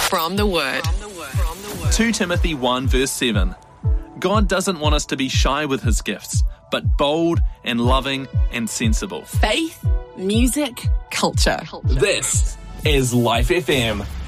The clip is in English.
From the Word. 2 Timothy 1 verse 7. God doesn't want us to be shy with his gifts, but bold and loving and sensible. Faith, music, culture. This is Life FM.